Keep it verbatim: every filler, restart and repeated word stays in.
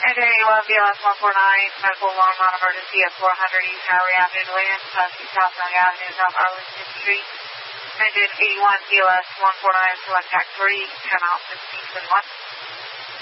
J one B L S one four nine, medical alarm on emergency at four hundred East Highway Avenue, Deland, South East South Young Avenue, South Arlington Street. Engine eighty-one B L S one four nine, select track three, ten out fifteen twenty-one.